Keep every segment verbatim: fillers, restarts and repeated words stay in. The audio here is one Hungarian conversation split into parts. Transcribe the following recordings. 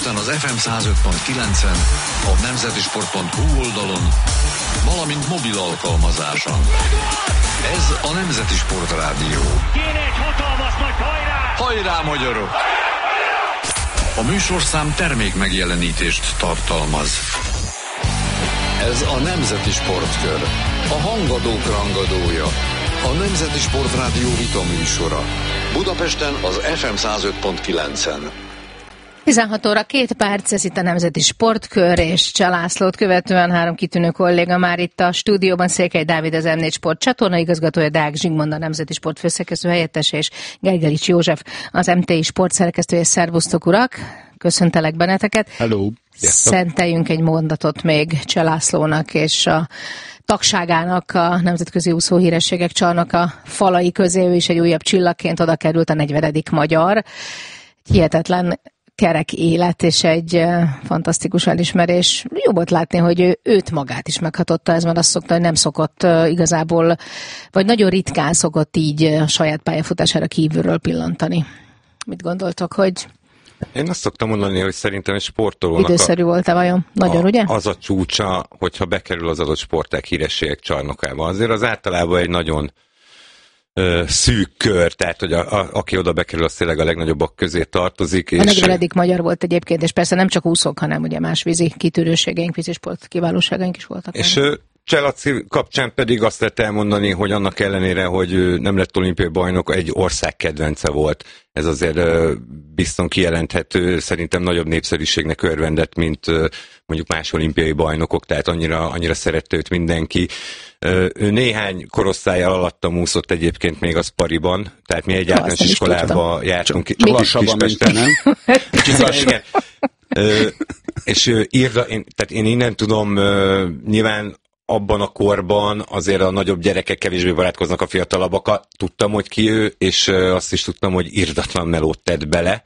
Budapesten az ef em száz öt pont kilencen, a nemzeti sport pont hu oldalon, valamint mobil alkalmazáson. Ez a Nemzeti Sport Rádió. Kéne egy hatalmas nagy hajrá! Hajrá, magyarok! A műsorszám termék megjelenítést tartalmaz. Ez a Nemzeti Sportkör, a hangadók rangadója, a Nemzeti Sport Rádió vitaműsora. Budapesten az ef em száz öt pont kilencen. tizenhat óra két perc, ez itt a Nemzeti Sportkör, és Csalászlót követően három kitűnő kolléga már itt a stúdióban. Székely Dávid, az em négy Sport csatorna igazgatója, Deák Zsigmond, a Nemzeti Sport főszerkesztő helyettes, és Gergelics József, az em té i Sport szerkesztője. Szervusztok, urak! Köszöntelek benneteket. Hello! Szenteljünk egy mondatot még Csalászlónak és a tagságának, a Nemzetközi Úszó Hírességek Csarnoka falai közé. Ő is egy újabb csillagként oda került, a negyvenedik magyar. Hihetetlen kerek élet, és egy uh, fantasztikus elismerés. Jó volt látni, hogy ő, őt magát is meghatotta ez, mert azt szokta, hogy nem szokott uh, igazából, vagy nagyon ritkán szokott így a saját pályafutására kívülről pillantani. Mit gondoltok, hogy én azt szoktam mondani, hogy szerintem egy sportolónak időszerű volt-e vajon? Nagyon, a, ugye? Az a csúcsa, hogyha bekerül az adott sportág hírességek csarnokába. Azért az általában egy nagyon ö, szűk kör, tehát hogy a, a, aki oda bekerül, az tényleg a legnagyobbak közé tartozik. A negyvenedik magyar volt egyébként, és persze nem csak úszók, hanem ugye más vízi kitűrőségeink, vízisport kiválóságaink is voltak. És ö, Cselaci kapcsán pedig azt lehet elmondani, hogy annak ellenére, hogy nem lett olimpiai bajnok, egy ország kedvence volt. Ez azért bizton kijelenthető, szerintem nagyobb népszerűségnek örvendett, mint mondjuk más olimpiai bajnokok, tehát annyira, annyira szerette őt mindenki. Ő néhány korosztályal alattam úszott egyébként még az Pariban, tehát mi egy általános iskolába jártunk. Csak lassabban, mint te, nem? Igen. És írda, én, tehát én innen tudom, nyilván abban a korban azért a nagyobb gyerekek kevésbé barátkoznak a fiatalabbakkal. Tudtam, hogy ki ő, és azt is tudtam, hogy irdatlan melót tett bele,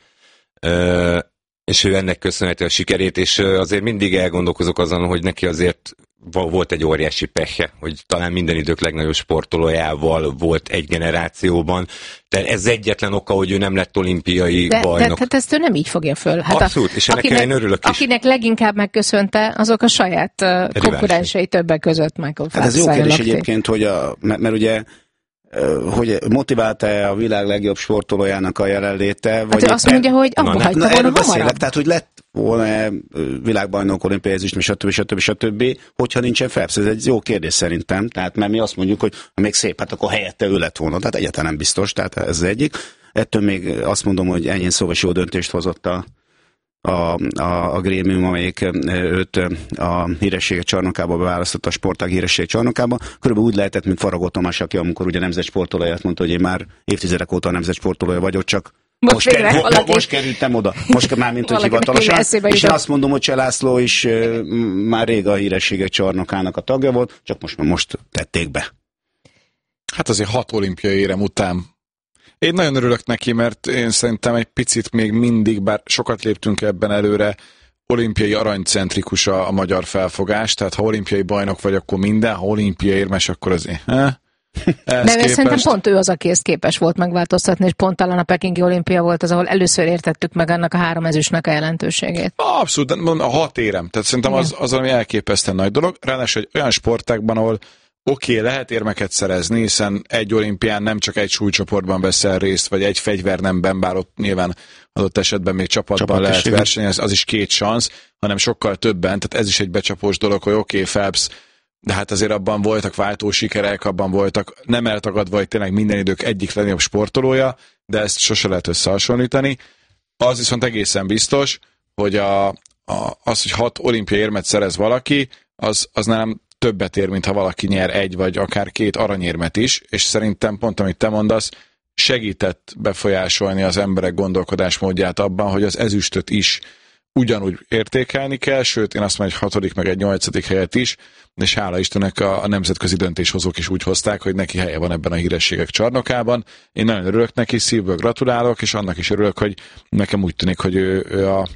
és ő ennek köszönheti a sikerét, és azért mindig elgondolkozok azon, hogy neki azért volt egy óriási pehje, hogy talán minden idők legnagyobb sportolójával volt egy generációban. Tehát ez egyetlen oka, hogy ő nem lett olimpiai de, bajnok. De, tehát ezt ő nem így fogja föl. Hát abszolút, és ennek akinek, én örülök is. Akinek leginkább megköszönte, azok a saját uh, konkurensei többek között Michael Phelps. Hát ez jó kérdés egyébként, hogy a, mert, mert ugye hogy motiválta-e a világ legjobb sportolójának a jelenléte? Vagy hát ő azt mondja, hogy abba hagyta volna hamarabb. Beszélek, tehát hogy lett volna világbajnok, olimpiai ezüst, stb. stb. stb. Hogyha nincsen Phelps, ez egy jó kérdés szerintem, tehát mert mi azt mondjuk, hogy ha még szép, hát akkor helyette ő lett volna, tehát egyáltalán nem biztos, tehát ez az egyik. Ettől még azt mondom, hogy ennyi szóval jó döntést hozott a A, a, a grémium, amelyik őt a hírességek csarnokába beválasztotta, a sportág hírességek csarnokába. Körülbelül úgy lehetett, mint Faragó Tamás, aki amikor ugye nemzet sportolóját mondta, hogy én már évtizedek óta a nemzet sportolója vagyok, csak most, most, kerül, mo- most kerültem oda. Most már mint hogy hivatalosan. És én azt mondom, hogy Csalászló is uh, már rég a hírességek csarnokának a tagja volt, csak most most tették be. Hát azért hat olimpiai érem után én nagyon örülök neki, mert én szerintem egy picit még mindig, bár sokat léptünk ebben előre, olimpiai aranycentrikus a, a magyar felfogás, tehát ha olimpiai bajnok vagy, akkor minden, ha olimpiai érmes, akkor azért... Eh? De képest... szerintem pont ő az, aki ezt képes volt megváltoztatni, és pont talán a pekingi olimpia volt az, ahol először értettük meg annak a három ezüstnek a jelentőségét. Abszolút, a hat érem, tehát szerintem az, az, ami elképesztően nagy dolog, ráadásul egy olyan sportákban, ahol oké, okay, lehet érmeket szerezni, hiszen egy olimpián nem csak egy súlycsoportban veszel részt, vagy egy fegyvernemben, bár ott nyilván adott esetben még csapatban Csapat lehet versenyezni, az is két szansz, hanem sokkal többen, tehát ez is egy becsapós dolog, hogy oké, okay, Phelps, de hát azért abban voltak váltó sikerek, abban voltak nem eltagadva, hogy tényleg minden idők egyik legnagyobb sportolója, de ezt sose lehet összehasonlítani. Az viszont egészen biztos, hogy a, a, az, hogy hat olimpiai érmet szerez valaki, az, az nem többet ér, mint ha valaki nyer egy vagy akár két aranyérmet is, és szerintem pont amit te mondasz, segített befolyásolni az emberek gondolkodásmódját abban, hogy az ezüstöt is ugyanúgy értékelni kell, sőt én azt mondom, hogy hatodik meg egy nyolcadik helyet is, és hála Istennek a, a nemzetközi döntéshozók is úgy hozták, hogy neki helye van ebben a hírességek csarnokában. Én nagyon örülök neki, szívből gratulálok, és annak is örülök, hogy nekem úgy tűnik, hogy ő, ő a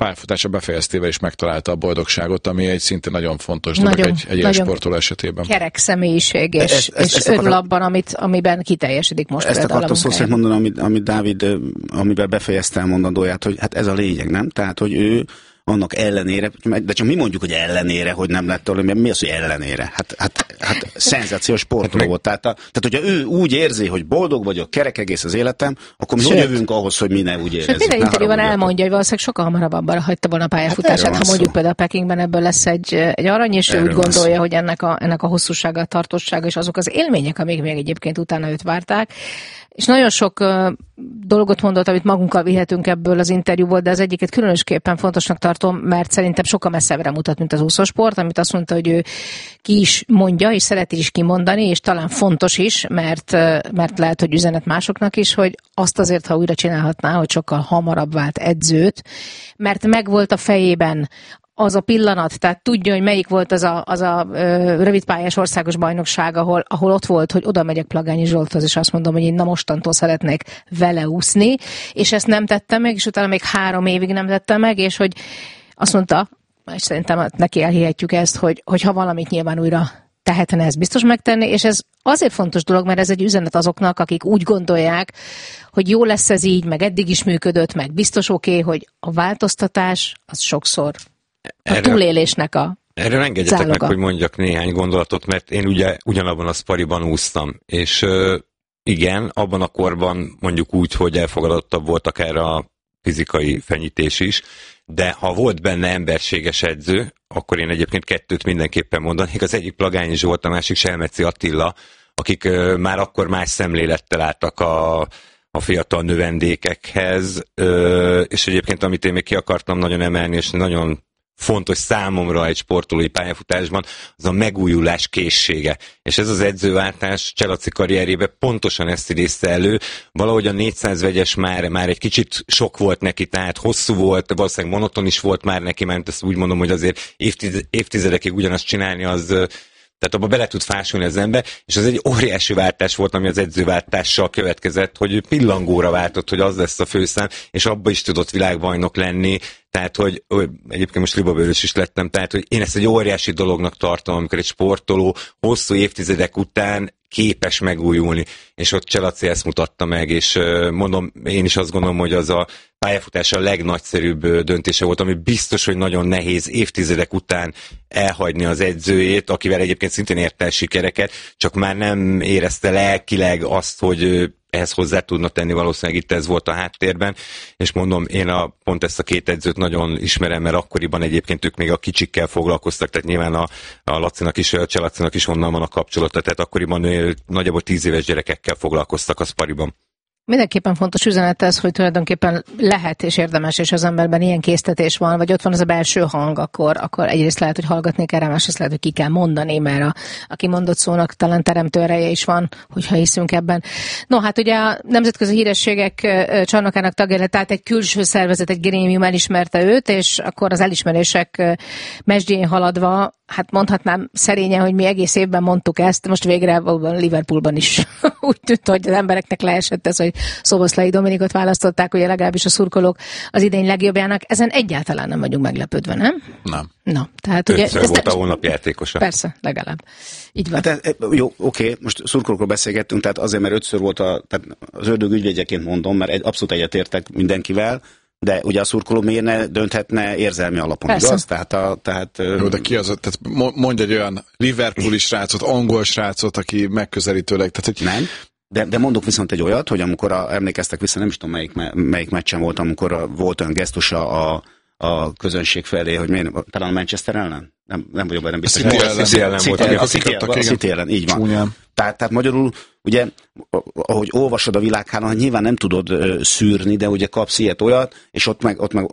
pályafutása befejeztével is megtalálta a boldogságot, ami egy szinte nagyon fontos dolog nagyon, egy, egy ilyen sportoló esetében. Kerek személyiség, és, ezt, ezt, és ezt örül akar... abban, amit, amiben kiteljesedik most. Ezt akartam szó szerint mondani, amit, amit Dávid, amiben befejezte a mondandóját, hogy hát ez a lényeg, nem? Tehát, hogy ő annak ellenére, de csak mi mondjuk, hogy ellenére, hogy nem lett olimpiai, mi az, hogy ellenére? Hát, hát, hát szenzációs sportoló volt. Tehát, tehát, hogyha ő úgy érzi, hogy boldog vagyok, kerek egész az életem, akkor mi hogy jövünk ahhoz, hogy mi ne úgy érezzük. Minden interjúban elmondja, hogy valószínűleg sokkal hamarabb abban hagyta volna a pályafutását, hát ha mondjuk szó. Például Pekingben ebből lesz egy, egy arany, és erről ő úgy gondolja, szó. Hogy ennek a, ennek a hosszúsága, a tartósága, és azok az élmények, amik még egyébként utána őt várták. És nagyon sok uh, dolgot mondott, amit magunkkal vihetünk ebből az interjúból, de az egyiket különösképpen fontosnak tartom, mert szerintem sokkal messzebbre mutat, mint az úszósport, amit azt mondta, hogy ő ki is mondja, és szereti is kimondani, és talán fontos is, mert, mert lehet, hogy üzenet másoknak is, hogy azt azért, ha újra csinálhatná, hogy sokkal hamarabb vált edzőt, mert megvolt a fejében az a pillanat, tehát tudja, hogy melyik volt az a, az a ö, rövidpályás országos bajnokság, ahol, ahol ott volt, hogy oda megyek Plagányi Zsolthoz, és azt mondom, hogy én na mostantól szeretnék vele úszni, és ezt nem tettem meg, és utána még három évig nem tettem meg, és hogy azt mondta, és szerintem neki elhihetjük ezt, hogy, hogy ha valamit nyilván újra tehetne, ez biztos megtenni, és ez azért fontos dolog, mert ez egy üzenet azoknak, akik úgy gondolják, hogy jó lesz ez így, meg eddig is működött, meg biztos oké, okay, hogy a változtatás az sokszor a túlélésnek a Erről engedjetek meg, hogy mondjak néhány gondolatot, mert én ugye ugyanabban a szpariban úsztam, és uh, igen, abban a korban mondjuk úgy, hogy elfogadottabb volt akár a fizikai fenyítés is, de ha volt benne emberséges edző, akkor én egyébként kettőt mindenképpen mondanék. Az egyik Plagányi Zsolt, a másik Selmeci Attila, akik uh, már akkor más szemlélettel álltak a a fiatal növendékekhez, uh, és egyébként amit én még ki akartam nagyon emelni, és nagyon fontos számomra egy sportolói pályafutásban, az a megújulás készsége. És ez az edzőváltás Cselaci karrierjében pontosan ezt idézte elő. Valahogy a négyszáz vegyes már, már egy kicsit sok volt neki, tehát hosszú volt, valószínűleg monoton is volt már neki, mert ezt úgy mondom, hogy azért évtizedekig ugyanazt csinálni, az tehát abba bele tud fásulni az ember, és az egy óriási váltás volt, ami az edzőváltással következett, hogy pillangóra váltott, hogy az lesz a főszám, és abba is tudott világbajnok lenni, tehát, hogy ó, egyébként most libabőrös is lettem, tehát, hogy én ezt egy óriási dolognak tartom, amikor egy sportoló hosszú évtizedek után képes megújulni, és ott Cselaci ezt mutatta meg, és mondom, én is azt gondolom, hogy az a pályafutása a legnagyszerűbb döntése volt, ami biztos, hogy nagyon nehéz évtizedek után elhagyni az edzőjét, akivel egyébként szintén ért el sikereket, csak már nem érezte lelkileg azt, hogy ehhez hozzá tudna tenni, valószínűleg itt ez volt a háttérben, és mondom, én a, pont ezt a két edzőt nagyon ismerem, mert akkoriban egyébként ők még a kicsikkel foglalkoztak, tehát nyilván a, a Lacinak is, a Cselacinak is onnan van a kapcsolata, tehát akkoriban ő, nagyjából tíz éves gyerekekkel foglalkoztak a szpariban. Mindenképpen fontos üzenet ez, hogy tulajdonképpen lehet és érdemes, és az emberben ilyen késztetés van, vagy ott van az a belső hang, akkor, akkor egyrészt lehet, hogy hallgatni kell rá, másrészt lehet, hogy ki kell mondani, mert a, a kimondott szónak talán teremtő ereje is van, hogyha hiszünk ebben. No, hát ugye a nemzetközi hírességek csarnokának tagja lett, tehát egy külső szervezet, egy grémium elismerte őt, és akkor az elismerések mesdjén haladva, hát mondhatnám szerényen, hogy mi egész évben mondtuk ezt, most végre Liverpoolban is úgy tűnt, hogy az embereknek leesett ez, hogy Szoboszlai Dominikot választották, ugye legalábbis a szurkolók az idény legjobbjának. Ezen egyáltalán nem vagyunk meglepődve, nem? Nem. Na, tehát ugye... Ötször volt a hónap játékosa. Persze, legalább. Így van. Hát, jó, oké, most szurkolókról beszélgettünk, tehát azért, mert ötször volt a, tehát az ördög ügyvédjeként mondom, mert egy, abszolút egyetértek mindenkivel, de ugye a szurkoló miért ne dönthetne érzelmi alapon, persze. Igaz? Tehát, a, tehát, jó, de ki az, tehát mondj egy olyan Liverpooli srácot, angol srácot, aki megközelítőleg, tehát hogy... Nem, de, de mondok viszont egy olyat, hogy amikor a, emlékeztek vissza, nem is tudom melyik, melyik meccsen volt, amikor a, volt olyan gesztusa a, a közönség felé, hogy miért, talán a Manchester ellen? Nem, nem vagyok benne biztos. A City ellen, City ellen volt. A City, City ellen, így van. Csúnyán. Tehát, tehát magyarul, ugye, ahogy olvasod a világhálón, nyilván nem tudod ö, szűrni, de ugye kapsz ilyet olyat, és ott meg, ott meg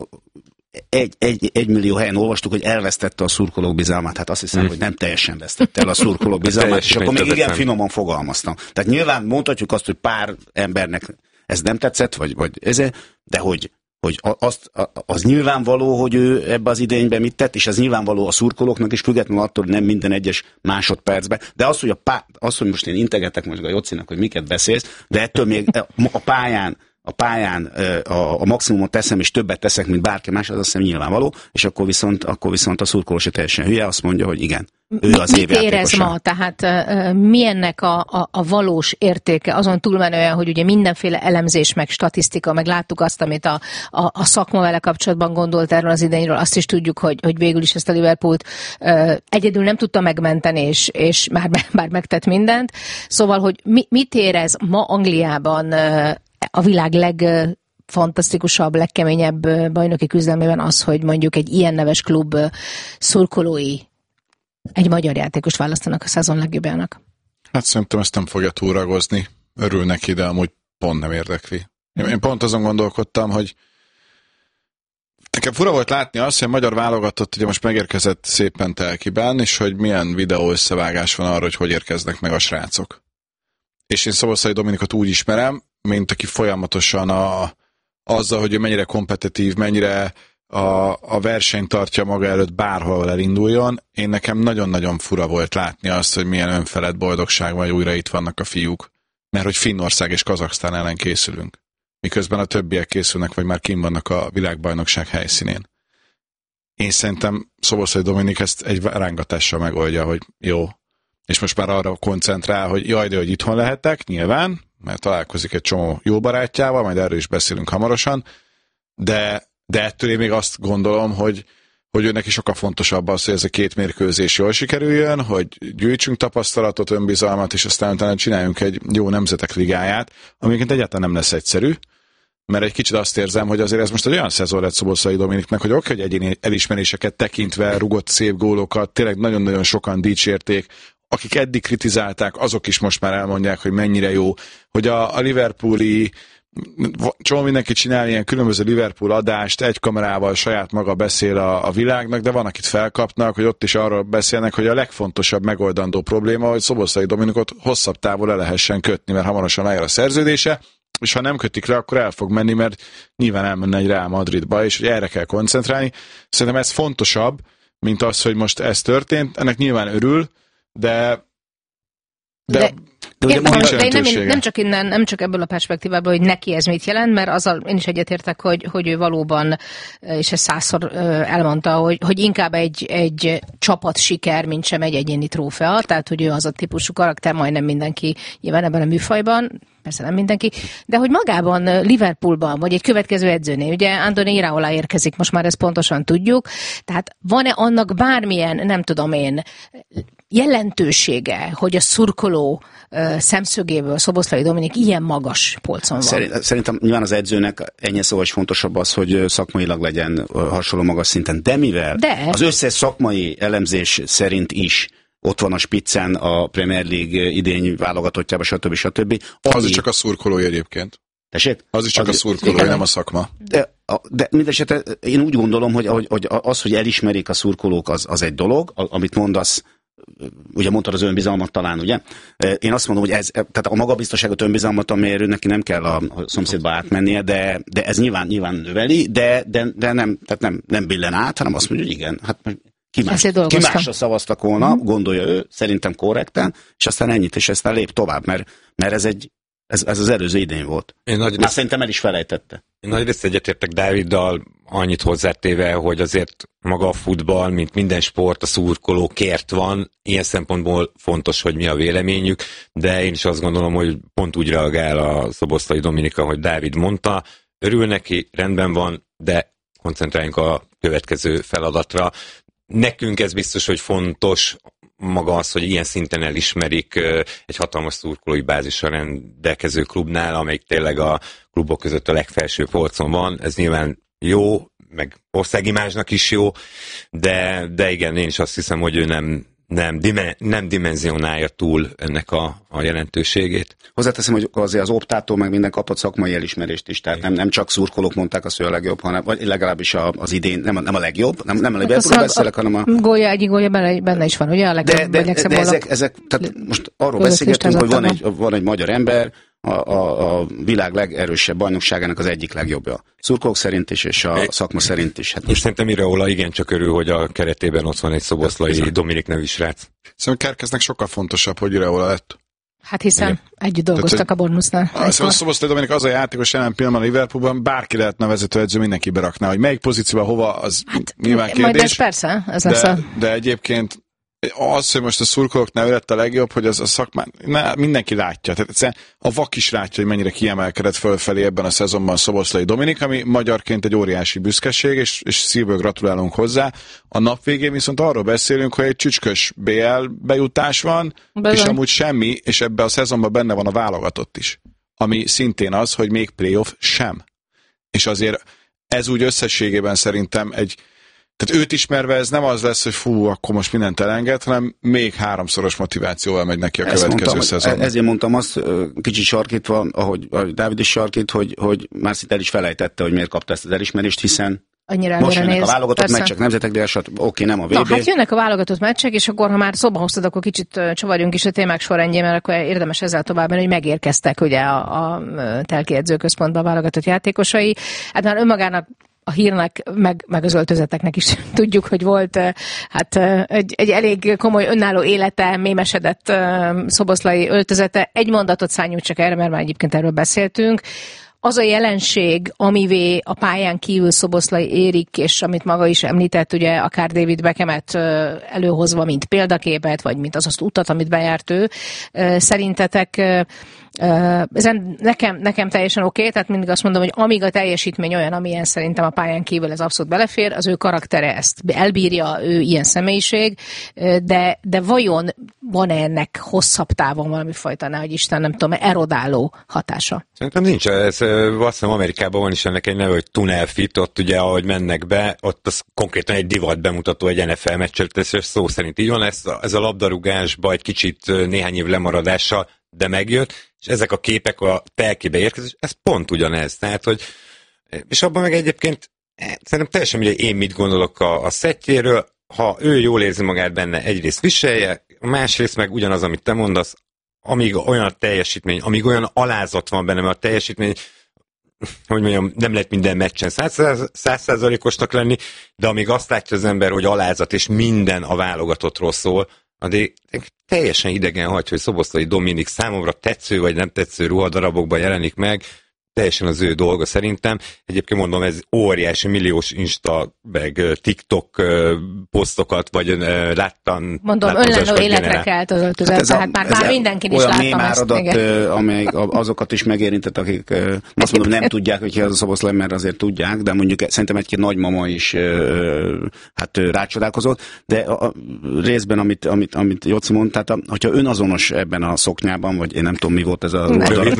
egy, egy, egy millió helyen olvastuk, hogy elvesztette a szurkolók bizalmát. Hát azt hiszem, hmm. hogy nem teljesen vesztette el a szurkolók bizalmát, és akkor még igen nem. finoman fogalmaztam. Tehát nyilván mondhatjuk azt, hogy pár embernek ez nem tetszett, vagy, vagy ez, de hogy hogy azt, az nyilvánvaló, hogy ő ebbe az idényben mit tett, és ez nyilvánvaló a szurkolóknak is, függetlenül attól, hogy nem minden egyes másodpercben. De az, hogy, a pá, az, hogy most én integetek most a Jocinak, hogy miket beszélsz, de ettől még a pályán a pályán a, a maximumot teszem, és többet teszek, mint bárki más, az azt hiszem nyilvánvaló, és akkor viszont, akkor viszont a szurkoló se teljesen hülye, azt mondja, hogy igen. Ő az Mit érez ma? Tehát uh, mi ennek a, a, a valós értéke? Azon túlmenően, hogy ugye mindenféle elemzés, meg statisztika, meg láttuk azt, amit a, a, a szakma vele kapcsolatban gondolt erről az idényről, azt is tudjuk, hogy, hogy végül is ezt a Liverpoolt uh, egyedül nem tudta megmenteni, és, és már, már megtett mindent. Szóval, hogy mi, mit érez ma Angliában uh, a világ leg... Uh, fantasztikusabb, legkeményebb bajnoki küzdelmében az, hogy mondjuk egy ilyen neves klub szurkolói egy magyar játékost választanak a szezon legjobbjának? Hát szerintem ezt nem fogja túlragozni. Örül neki, de amúgy pont nem érdekli. Én pont azon gondolkodtam, hogy nekem fura volt látni azt, hogy a magyar válogatott ugye most megérkezett szépen Telkiben, és hogy milyen videó összevágás van arra, hogy hogy érkeznek meg a srácok. És én Szoboszlai Dominikot úgy ismerem, mint aki folyamatosan a azzal, hogy ő mennyire kompetitív, mennyire a, a versenyt tartja maga előtt bárhol elinduljon. Én nekem nagyon-nagyon fura volt látni azt, hogy milyen önfelett boldogság van, hogy újra itt vannak a fiúk. Mert hogy Finnország és Kazaksztán ellen készülünk. Miközben a többiek készülnek, vagy már kint vannak a világbajnokság helyszínén. Én szerintem Szoboszlai Dominik ezt egy rángatással megoldja, hogy jó. És most már arra koncentrál, hogy jaj, de hogy itthon lehetek, nyilván, mert találkozik egy csomó jó barátjával, majd erről is beszélünk hamarosan, de, de ettől én még azt gondolom, hogy, hogy őnek is sokkal fontosabb az, hogy ez a két mérkőzés jól sikerüljön, hogy gyűjtsünk tapasztalatot, önbizalmat, és aztán utána csináljunk egy jó nemzetek ligáját, amiket egyáltalán nem lesz egyszerű, mert egy kicsit azt érzem, hogy azért ez most egy olyan szezon lett Szoboszlai Dominiknek, hogy oké, hogy egyéni elismeréseket tekintve rugott szép gólokat, tényleg nagyon-nagyon sokan dicsérték, akik eddig kritizálták, azok is most már elmondják, hogy mennyire jó, hogy a, a Liverpooli, csomó mindenki csinál ilyen különböző Liverpool adást, egy kamerával saját maga beszél a, a világnak, de van, akit felkapnak, hogy ott is arról beszélnek, hogy a legfontosabb megoldandó probléma, hogy Szoboszlai Dominikot hosszabb távol le lehessen kötni, mert hamarosan lejár a szerződése, és ha nem kötik le, akkor el fog menni, mert nyilván elmenne egy Real Madridba, és hogy erre kell koncentrálni. Szerintem ez fontosabb, mint az, hogy most ez történt. Ennek nyilván örül, de de, de, de, ugye értem, de én nem, nem csak innen, nem csak ebből a perspektívából, hogy neki ez mit jelent, mert azzal én is egyetértek, hogy, hogy ő valóban, és ezt százszor elmondta, hogy, hogy inkább egy, egy csapat siker, mint sem egy egyéni trófea, tehát hogy ő az a típusú karakter, majdnem mindenki nyilván ebben a műfajban, persze nem mindenki, de hogy magában Liverpoolban, vagy egy következő edzőnél, ugye Andoni Iraola érkezik, most már ezt pontosan tudjuk, tehát van-e annak bármilyen, nem tudom én, jelentősége, hogy a szurkoló uh, szemszögéből Szoboszlai Dominik ilyen magas polcon van? Szerint, szerintem nyilván az edzőnek ennyi szóval is fontosabb az, hogy szakmailag legyen hasonló magas szinten, de mivel de. az összes szakmai elemzés szerint is ott van a spiccen a Premier League idény válogatottjában, stb. stb. Ami... Az is csak a szurkolói egyébként. Tessék? Az is csak az a szurkolói, nem a szakma. De, de mindesetre én úgy gondolom, hogy, hogy, hogy az, hogy elismerik a szurkolók, az, az egy dolog, amit mondasz, ugye mondtad az önbizalmat talán, ugye? Én azt mondom, hogy ez, tehát a magabiztosságot, önbizalmat, amelyről neki nem kell a szomszédba átmennie, de, de ez nyilván, nyilván növeli, de, de, de nem, tehát nem, nem billen át, hanem azt mondja, hogy igen, hát ki, más, ki másra szavaztak volna, mm. gondolja ő, szerintem korrekten, és aztán ennyit, és aztán lép tovább, mert, mert ez egy Ez, ez az előző idény volt. Én nagy rész... szerintem el is felejtette. Én nagy részt egyetértek Dáviddal, annyit hozzátéve, hogy azért maga a futball, mint minden sport, a szurkolókért van. Ilyen szempontból fontos, hogy mi a véleményük, de én is azt gondolom, hogy pont úgy reagál a Szoboszlai Dominika, hogy Dávid mondta. Örül neki, rendben van, de koncentráljunk a következő feladatra. Nekünk ez biztos, hogy fontos, maga az, hogy ilyen szinten elismerik egy hatalmas szurkolói bázissal rendelkező klubnál, amelyik tényleg a klubok között a legfelső polcon van. Ez nyilván jó, meg országimázsnak is jó, de, de igen, én is azt hiszem, hogy ő nem, nem, dimen, nem dimenzionálja túl ennek a, a jelentőségét. Hozzáteszem, hogy azért az Optától meg minden kapott szakmai elismerést is, tehát nem, nem csak szurkolók mondták azt, hogy a legjobb, hanem vagy legalábbis a, az idén, nem a, nem a legjobb, nem, nem a Liverpoolról beszélek, hanem a... Gólya, egyik gólya benne, benne is van, ugye? A legjobb, de, de, de, de ezek, ezek, tehát most arról beszélgetünk, hogy van egy, van egy magyar ember, a, a, a világ legerősebb bajnokságának az egyik legjobbja. Szurkolók szerint is, és a szakma szerint is. Hát és szerintem Iraola igencsak örül, hogy a keretében ott van egy Szoboszlai Dominik nevű srác. Szerintem Kerkeznek sokkal fontosabb, hogy Iraola lett. Hát hiszen igen. Együtt dolgoztak Tehát, a Bournemouthnál. A Szoboszlai Dominik az a játékos jelen pillanatban a Liverpoolban, bárki lehetne vezetőedző, mindenki berakná, hogy melyik pozícióban hova, az hát, nyilván kérdés. Majd ez persze, ez lesz de, a... de egyébként az, hogy most a szurkolóknál lett a legjobb, hogy az a szakmán, ne, mindenki látja. Tehát a vak is látja, hogy mennyire kiemelkedett fölfelé ebben a szezonban Szoboszlai Dominik, ami magyarként egy óriási büszkeség, és, és szívből gratulálunk hozzá. A nap végén viszont arról beszélünk, hogy egy csücskös bé el bejutás van, Bezony. és amúgy semmi, és ebben a szezonban benne van a válogatott is. Ami szintén az, hogy még playoff sem. És azért ez úgy összességében szerintem egy Tehát őt ismerve ez nem az lesz, hogy fú, akkor most mindent elenged, hanem még háromszoros motivációval megy neki a ezt következő mondtam, szezonban. Ezért mondtam azt, kicsit sarkítva, ahogy Dávid is sarkít, hogy, hogy már szinte el is felejtette, hogy miért kapta ezt az elismerést, hiszen annyira most jönnek néz, a válogatott persze. meccsek, nemzetek, de oké, okay, nem a vé bé. Na, hát jönnek a válogatott meccsek, és akkor, ha már szóba hoztad, akkor kicsit csavarjunk is a témák sorrendjén, mert akkor érdemes ezzel tovább menni, hogy megérkeztek ugye a, a Telki edzőközpontba a válogatott játékosai. Hát már önmagának a hírnek, meg, meg az öltözeteknek is tudjuk, hogy volt hát egy, egy elég komoly önálló élete, mémesedett Szoboszlai öltözete. Egy mondatot szálljunk csak erre, mert már egyébként erről beszéltünk. Az a jelenség, amivé a pályán kívül Szoboszlai érik, és amit maga is említett, ugye akár David Beckhamet előhozva, mint példaképet, vagy mint az azt utat, amit bejárt ő, szerintetek ez nekem, nekem teljesen oké, okay, tehát mindig azt mondom, hogy amíg a teljesítmény olyan, amilyen szerintem a pályán kívül ez abszolút belefér, az ő karaktere ezt elbírja, ő ilyen személyiség, de, de vajon van-e ennek hosszabb távon valami fajta, nehogy Isten, nem tudom, erodáló hatása? Szerintem nincs. Ez, azt hiszem Amerikában van is ennek egy neve, hogy tunnel fit, ott ugye ahogy mennek be, ott az konkrétan egy divat bemutató egy en ef el meccset, és szó szerint így van, ez, ez a labdarúgásba egy kicsit néhány év lemaradással, de megjött, és ezek a képek a Telkibe érkezés, ez pont ugyanez. Tehát, hogy, és abban meg egyébként szerintem teljesen mindegy, én mit gondolok a, a szettjéről, ha ő jól érzi magát benne, egyrészt viselje, másrészt meg ugyanaz, amit te mondasz, amíg olyan a teljesítmény, amíg olyan alázat van benne, mert a teljesítmény, hogy mondjam, nem lehet minden meccsen száz százalékosnak lenni, de amíg azt látja az ember, hogy alázat, és minden a válogatottról szól, addig teljesen idegen hagy, hogy Szoboszlai Dominik számomra tetsző vagy nem tetsző ruhadarabokban jelenik meg, teljesen az ő dolga szerintem. Egyébként mondom, ez óriási milliós Insta, meg TikTok posztokat, vagy láttam... Mondom, önálló életre kelt az öltözet, hát tehát már, már mindenkin is láttam ezt. Olyan mémáradat, amely azokat is megérintett, akik azt mondom, nem tudják, hogy ki az a Szoboszlai, mert azért tudják, de mondjuk szerintem egy-két nagymama is hát rácsodálkozott, de a részben, amit, amit, amit Jóci mondta, tehát hogyha önazonos ebben a szoknyában, vagy én nem tudom, mi volt ez a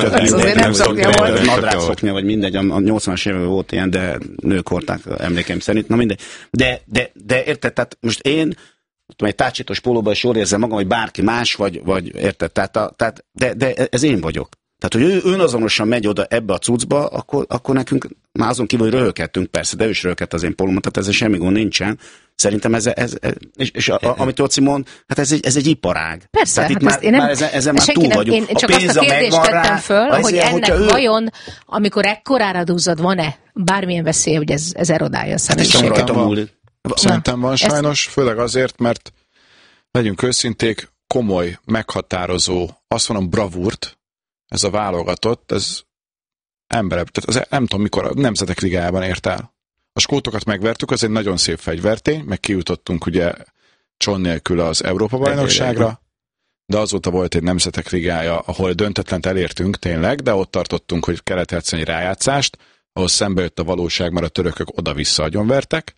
nadrágszoknya, vagy mindegy, a nyolcvanas években volt ilyen, de nők hordták emlékeim szerint, na mindegy. De, de, de érted, tehát most én tudom, egy tácsítos pólóban is jól érzem magam, hogy bárki más, vagy, vagy érted, tehát, a, tehát de, de ez én vagyok. Tehát, hogy ő önazonosan megy oda ebbe a cuccba, akkor, akkor nekünk már azon kívül, hogy röhögtünk, persze, de ő is röhögett az én pólómat, tehát ezzel semmi gond nincsen. Szerintem ez, ez, ez és, és a, a, amit Jóci mond, hát ez egy, ez egy iparág. Persze, tehát hát itt már, én nem, már ezen, ezen már túl nem, vagyunk. Én csak a azt a kérdést tettem rá, föl, hogy ilyen, ennek ő... vajon, amikor ekkorára duzzad, van-e bármilyen veszély, hogy ez, ez erodálja a személyiséget? Hát van, szerintem van sajnos, ezt... főleg azért, mert legyünk őszinték, komoly, meghatározó, azt mondom, bravúrt, ez a válogatott, ez emberebb, tehát az, nem tudom mikor, a Nemzetek Ligájában ért el. A skótokat megvertük, az egy nagyon szép fegyvertény, meg kijutottunk ugye Cson nélkül az Európa-bajnokságra, de azóta volt egy Nemzetek Ligája, ahol döntetlent elértünk tényleg, de ott tartottunk, hogy kellett játszani rájátszást, ahhoz szembe jött a valóság, mert a törökök oda-vissza agyonvertek.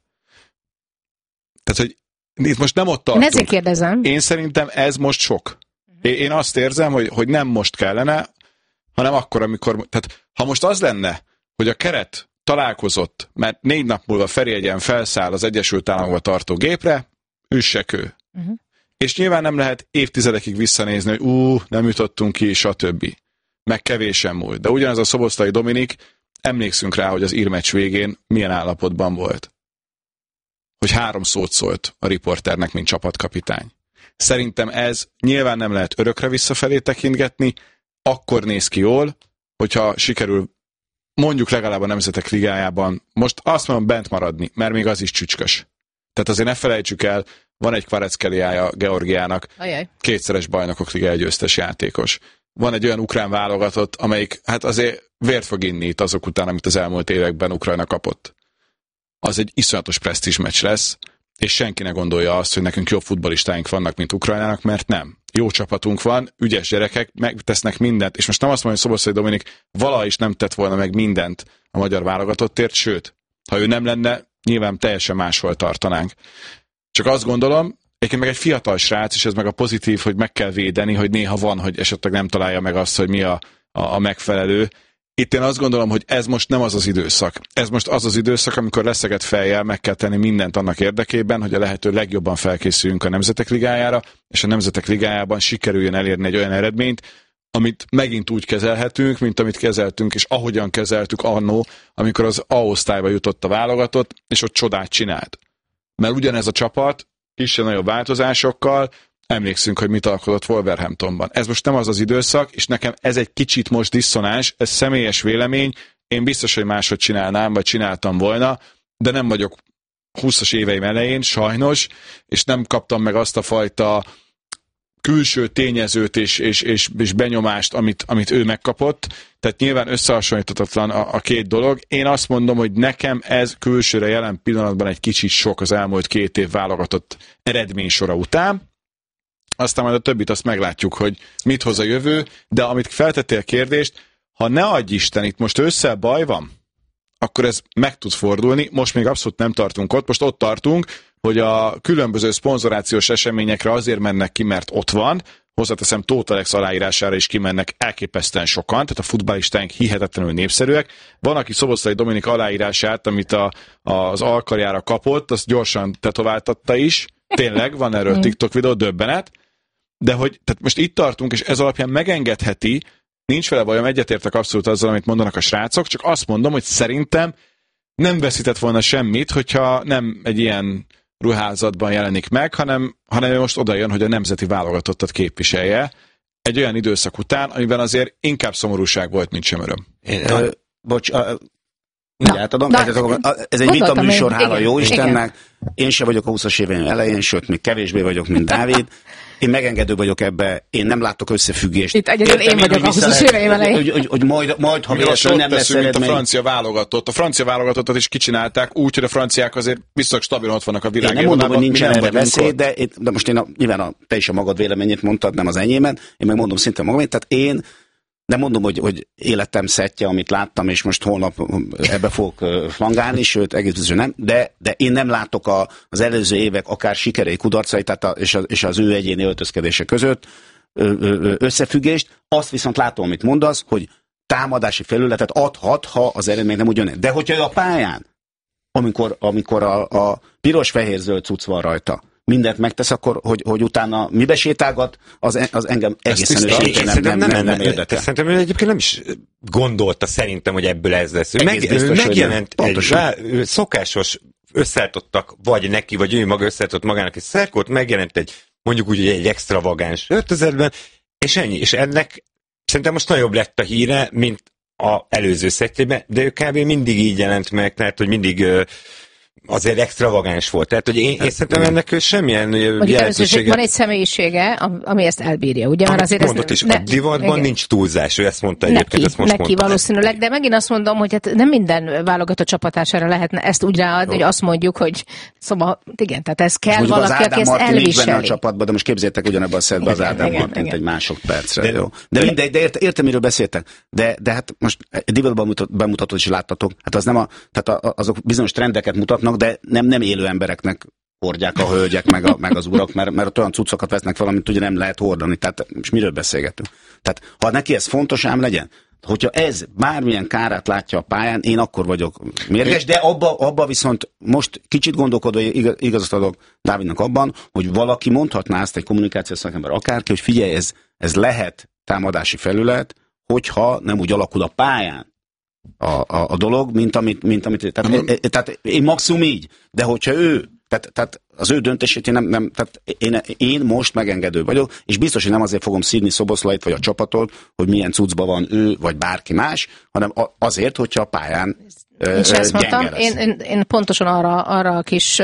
Tehát, hogy itt most nem ott tartunk. Én ezért kérdezem. Én szerintem ez most sok. Én azt érzem, hogy, hogy nem most kellene, hanem akkor, amikor... Tehát, ha most az lenne, hogy a keret találkozott, mert négy nap múlva Ferihegyen felszáll az Egyesült Államokba tartó gépre, üssek ő. Uh-huh. És nyilván nem lehet évtizedekig visszanézni, hogy ú, nem jutottunk ki, stb. Meg kevésen múlt. De ugyanez a Szoboszlai Dominik, emlékszünk rá, hogy az írmeccs végén milyen állapotban volt. Hogy három szót szólt a riporternek, mint csapatkapitány. Szerintem ez nyilván nem lehet örökre visszafelé tekintgetni, akkor néz ki jól, hogyha sikerül mondjuk legalább a Nemzetek Ligájában, most azt mondom bent maradni, mert még az is csücskös. Tehát azért ne felejtsük el, van egy Kvaratskhelia Georgiának, Ajaj. kétszeres bajnokok ligája győztes játékos. Van egy olyan ukrán válogatott, amelyik hát azért vért fog inni itt azok után, amit az elmúlt években Ukrajna kapott. Az egy iszonyatos presztízs meccs lesz, és senki ne gondolja azt, hogy nekünk jobb futballistáink vannak, mint Ukrajnának, mert nem. Jó csapatunk van, ügyes gyerekek, megtesznek mindent, és most nem azt mondom, hogy Szoboszlai Dominik valaha is nem tett volna meg mindent a magyar válogatottért, sőt, ha ő nem lenne, nyilván teljesen máshol tartanánk. Csak azt gondolom, egyébként meg egy fiatal srác, és ez meg a pozitív, hogy meg kell védeni, hogy néha van, hogy esetleg nem találja meg azt, hogy mi a, a, a megfelelő. Itt én azt gondolom, hogy ez most nem az az időszak. Ez most az az időszak, amikor leszegett fejjel meg kell tenni mindent annak érdekében, hogy a lehető legjobban felkészüljünk a Nemzetek Ligájára, és a Nemzetek Ligájában sikerüljön elérni egy olyan eredményt, amit megint úgy kezelhetünk, mint amit kezeltünk, és ahogyan kezeltük annó, amikor az A-osztályba jutott a válogatott, és ott csodát csinált. Mert ugyanez a csapat, kisebb nagyobb változásokkal, emlékszünk, hogy mit alkotott Wolverhamptonban. Ez most nem az az időszak, és nekem ez egy kicsit most diszonás, ez személyes vélemény, én biztos, hogy máshogy csinálnám, vagy csináltam volna, de nem vagyok húszas éveim elején, sajnos, és nem kaptam meg azt a fajta külső tényezőt és, és, és, és benyomást, amit, amit ő megkapott, tehát nyilván összehasonlíthatatlan a, a két dolog. Én azt mondom, hogy nekem ez külsőre jelen pillanatban egy kicsit sok az elmúlt két év válogatott eredménysora után. Aztán majd a többit azt meglátjuk, hogy mit hoz a jövő, de amit feltettél kérdést, ha ne adj Isten, itt most ősszel baj van, akkor ez meg tud fordulni. Most még abszolút nem tartunk ott, most ott tartunk, hogy a különböző szponzorációs eseményekre azért mennek ki, mert ott van, hozzáteszem Tóth Alex aláírására is kimennek elképesztően sokan, tehát a futballistáink hihetetlenül népszerűek. Van, aki Szoboszlai Dominik aláírását, amit a, az alkarjára kapott, azt gyorsan tetováltatta is, tényleg, van erről TikTok videó, döbbenet, de hogy tehát most itt tartunk, és ez alapján megengedheti, nincs vele bajom, egyetértek abszolút azzal, amit mondanak a srácok, csak azt mondom, hogy szerintem nem veszített volna semmit, hogyha nem egy ilyen ruházatban jelenik meg, hanem, hanem ő most odajön, hogy a nemzeti válogatottat képviselje egy olyan időszak után, amiben azért inkább szomorúság volt, mint sem öröm. Én, a, bocs, a, Na, átadom, na, ez egy vita műsor, hála jó Istennek. Én sem vagyok a húszas éveim elején, sőt, még kevésbé vagyok, mint Dávid. Én megengedő vagyok ebbe, én nem látok összefüggést. Itt egyedül én vagyok a húszas éveim elején. Hogy, hogy, hogy majd, majd ha véletlenül nem lesz eredmény. Mint a francia válogatott. A francia válogatottat is kicsinálták úgy, hogy a franciák azért biztos stabilan ott vannak a világ. Én nem mondom, hogy nincsen erre veszély, de, de most én a, nyilván a, te is a magad véleményét mondtad, nem az enyémet. Én meg mondom szinte magamét, tehát én de mondom, hogy, hogy életem szettje, amit láttam, és most holnap ebbe fogok flangálni, sőt, egész biztos nem, de, de én nem látok a, az előző évek akár sikerei, kudarcai, tehát a, és, a, és az ő egyéni öltözkedése között ö, ö, összefüggést. Azt viszont látom, amit mondasz, hogy támadási felületet adhat, ha az eredmény nem ugyanez. De hogyha ő a pályán, amikor, amikor a, a piros-fehér-zöld cucc van rajta, mindent megtesz, akkor, hogy, hogy utána mibe sétálgat, az, az engem egészen őszintén nem, nem, nem, nem, nem érdekel. Szerintem ő egyébként nem is gondolta szerintem, hogy ebből ez lesz. Ő, meg, biztos, ő megjelent egy rá, ő szokásos, összeálltottak, vagy neki, vagy ő maga összeálltott magának egy szerkót, megjelent egy, mondjuk úgy, egy extravagáns öltözetben, és ennyi. És ennek szerintem most nagyobb lett a híre, mint az előző szettjében, de ő kb. Mindig így jelent meg, tehát, hogy mindig azért extravagáns volt. Tehát, hogy én, én szerintem ennek semmilyen jelentősége. Van egy személyisége, ami ezt elbírja, ugye? Mert azért mondott is, ne, a divatban igen. Nincs túlzás, ő ezt mondta egyébként, neki, ezt most neki mondta. Valószínűleg, de megint azt mondom, hogy hát nem minden válogatott csapatására lehetne ezt úgy ráadni, hogy azt mondjuk, hogy szóval igen, tehát ez kell valaki, aki ezt elviseli. A csapatban, de most képzeljétek ugyanebben a szedbe az Ádám Martint egy másodpercre. De, jó. de mindegy, de értem, értem, miről beszéltek. De, de hát most divatban bemutatót is láttatok, hát az nem a, tehát a, azok bizonyos trendeket mutatnak, de nem, nem élő embereknek hordják a hölgyek, meg, a, meg az urak, mert, mert ott olyan cuccokat vesznek fel, amit ugye nem lehet hordani. Tehát most miről beszélgetünk? Tehát ha neki ez fontos, ám legyen. Hogyha ez bármilyen kárát látja a pályán, én akkor vagyok mérges, de abba, abba viszont most kicsit gondolkodva igazat adok Dávidnak abban, hogy valaki mondhatná ezt egy kommunikációs szakember akárki, hogy figyelj, ez, ez lehet támadási felület, hogyha nem úgy alakul a pályán a, a, a dolog, mint amit, mint amit tehát, e, tehát én maximum így, de hogyha ő, Tehát, tehát az ő döntését én nem, nem tehát én, én most megengedő vagyok, és biztos, hogy nem azért fogom szídni Szoboszlait vagy a csapatot, hogy milyen cuccban van ő, vagy bárki más, hanem azért, hogyha a pályán Én is ezt mondtam. Én, én, én pontosan arra, arra a kis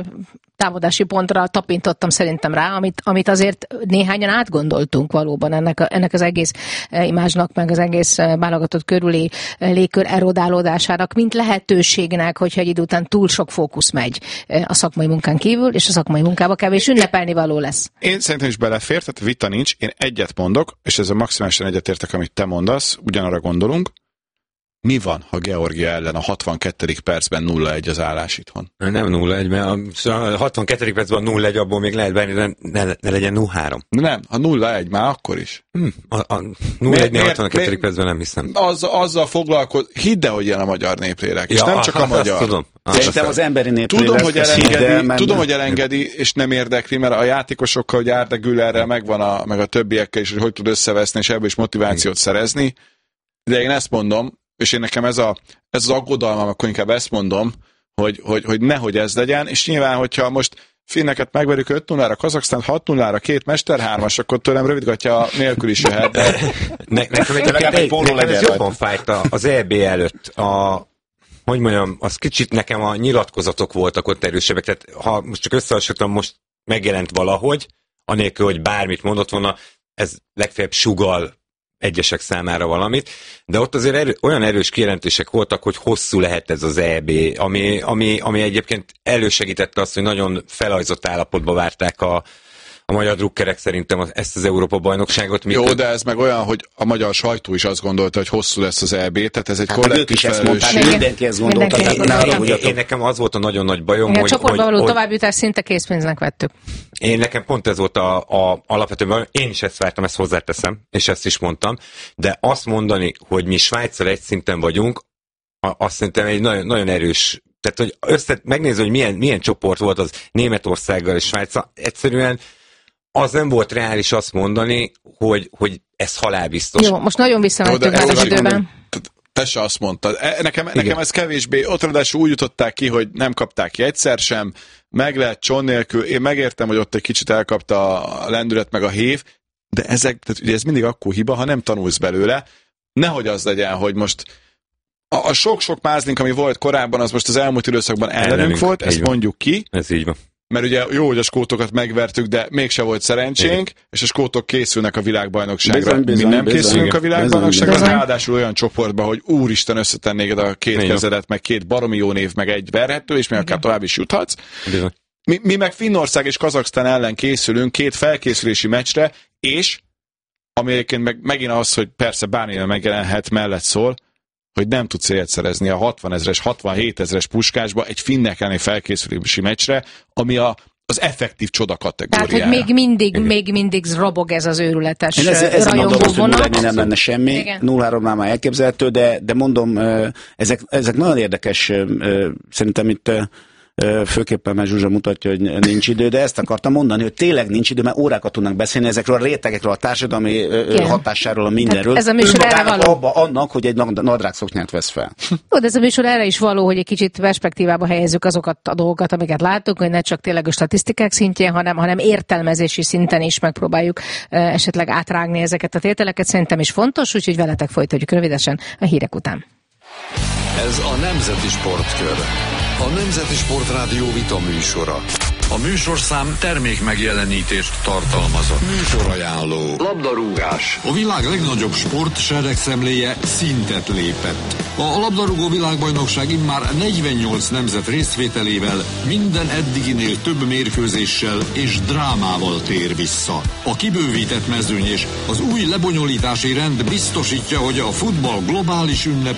támadási pontra tapintottam szerintem rá, amit, amit azért néhányan átgondoltunk valóban ennek, a, ennek az egész imázsnak, meg az egész válogatott körüli légkör erodálódásának, mint lehetőségnek, hogyha egy idő után túl sok fókusz megy a szakmai munkán kívül, és a szakmai munkába kevés ünnepelni való lesz. Én szerintem is belefér, tehát vita nincs, én egyet mondok, és ezzel maximálisan egyetértek, amit te mondasz, ugyanarra gondolunk. Mi van, ha Georgia ellen a hatvankettedik percben nulla egy az állás itthon? Nem nulla egy, mert a hatvankettedik percben nulla egy, abból még lehet bármi, ne, ne, ne legyen nulla három. Nem, ha nulla egy már akkor is. Hmm, a, a nulla egy hatvankettedik percben nem hiszem. Az, azzal foglalkoz, hidd el, hogy ilyen a magyar néplélek, és ja, nem csak a magyar. Tudom. Szerintem az emberi néplélek. Tudom, hogy elengedi, el, tudom, hogy elengedi, és nem érdekli, mert a játékosokkal, hogy Arda Gülerrel megvan a, meg a többiekkel is, hogy hogy tud összeveszni, és ebből is motivációt hmm. szerezni. De én ezt mondom, és én nekem ez, a, ez az aggodalmam, akkor inkább ezt mondom, hogy, hogy, hogy nehogy ez legyen, és nyilván, hogyha most finneket megverjük öt nullára, Kazaksztán hat nullára, két mesterhármas, akkor tőlem rövidgatja nélkül is jöhet, de ne, nekem egyébként egy póló legyen jobban fájt az é bé előtt. A, hogy mondjam, az kicsit nekem a nyilatkozatok voltak ott erősebbek, tehát ha most csak összehasonlítom, most megjelent valahogy, anélkül, hogy bármit mondott volna, ez legfeljebb sugal egyesek számára valamit, de ott azért erő, olyan erős kijelentések voltak, hogy hosszú lehet ez az é bé, ami, ami, ami egyébként elősegítette azt, hogy nagyon felajzott állapotba várták a, a magyar drukkerek szerintem ezt az Európa-bajnokságot. Jó, de ez meg olyan, hogy a magyar sajtó is azt gondolta, hogy hosszú lesz az é bé, tehát ez egy hát kollektív felelősség. Mindenki ezt gondolta. Én, én nekem az volt a nagyon nagy bajom, igen, hogy... A csoportban való hogy, továbbjutás szinte készpénznek vettük. Én nekem pont ez volt a, a alapvetően, én is ezt vártam, ezt hozzáteszem, és ezt is mondtam, de azt mondani, hogy mi Svájccal egy szinten vagyunk, azt szerintem egy nagyon, nagyon erős, tehát hogy össze, megnézni, hogy milyen, milyen csoport volt az Németországgal és Svájccal, egyszerűen az nem volt reális azt mondani, hogy, hogy ez halálbiztos. Jó, most nagyon visszamentünk már az időben. Te se azt mondtad. Nekem, nekem ez kevésbé, ott ráadásul úgy jutották ki, hogy nem kapták ki egyszer sem, meg lehet Cson nélkül. Én megértem, hogy ott egy kicsit elkapta a lendület meg a hév, de ezek, tehát ugye ez mindig akkor hiba, ha nem tanulsz belőle. Nehogy az legyen, hogy most a, a sok-sok mázlink, ami volt korábban, az most az elmúlt időszakban ellenünk, ellenünk volt, ezt van. Mondjuk ki. Ez így van. Mert ugye jó, hogy a skótokat megvertük, de mégse volt szerencsénk, igen. És a skótok készülnek a világbajnokságra. Bizony, bizony, mi nem bizony, készülünk igen. a világbajnokságra, bizony, bizony. Ráadásul olyan csoportban, hogy úristen összetennéd a két igen. kezedet, meg két baromi jó név, meg egy verhető, és még akár tovább is juthatsz. Mi, mi meg Finnország és Kazaksztán ellen készülünk két felkészülési meccsre, és ami egyébként meg, megint az, hogy persze bármilyen megjelenhet mellett szól, hogy nem tudsz élet szerezni a hatvanezres, hatvanhét ezres puskásba egy finnek elleni felkészülési meccsre, ami a, az effektív csoda kategóriája. Tehát, hogy még mindig, még mindig robog ez az őrületes rajongó vonat. Nem lenne semmi, nulla háromnál már elképzelhető, de, de mondom, ezek, ezek nagyon érdekes, szerintem itt főképpen, mert Zsuzsa mutatja, hogy nincs idő, de ezt akartam mondani, hogy tényleg nincs idő, mert órákat tudnak beszélni ezekről a rétegekről, a társadalmi igen. hatásáról, a mindenről. Ez a műsor erre való. Abba, annak, hogy egy nadrág szoknyát vesz fel. Ó, de ez a műsor erre is való, hogy egy kicsit perspektívába helyezzük azokat a dolgokat, amiket látunk, hogy ne csak tényleg a statisztikák szintjén, hanem, hanem értelmezési szinten is megpróbáljuk uh, esetleg átrágni ezeket a tételeket. Szerintem is fontos, úgyhogy veletek folytatjuk rövidesen a hírek után. Ez a Nemzeti Sportkör. A Nemzeti Sportrádió vita műsora. A műsorszám termék megjelenítést tartalmazott. Műsorajánló. Labdarúgás. A világ legnagyobb sport seregszemléje szintet lépett. A labdarúgó világbajnokság immár negyvennyolc nemzet részvételével, minden eddiginél több mérkőzéssel és drámával tér vissza. A kibővített mezőny és az új lebonyolítási rend biztosítja, hogy a futball globális ünnep